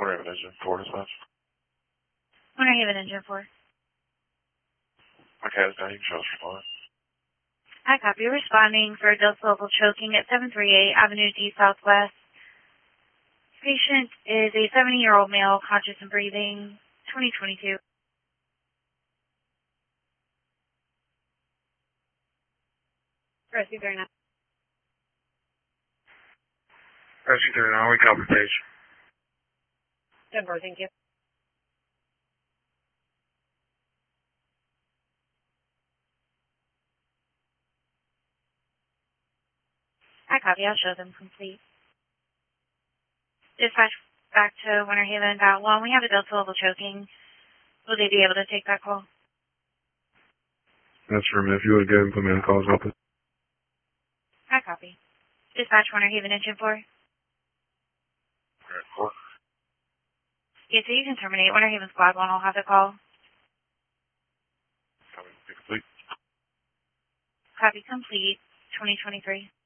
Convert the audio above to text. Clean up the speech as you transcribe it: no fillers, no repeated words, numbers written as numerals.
Winter Haven Engine 4 dispatch. Winter Haven Engine 4. Okay, it's down. You can show us responding. I copy. Responding for dose level choking at 738 Avenue D Southwest. Patient is a 70-year-old male, conscious and breathing, 2022. Rescue 39. Rescue 39, we copy page. 10-4, thank you. I copy. I'll show them complete. Dispatch back to Winter Haven. Well, we have a dose level choking. Will they be able to take that call? That's for me. If you would go and put me on calls open. I copy. Dispatch Winter Haven Engine 4. Alright, 4. Yeah, so you can terminate. Winter Haven Squad 1 will have the call. Copy. Complete. Copy complete. 2023.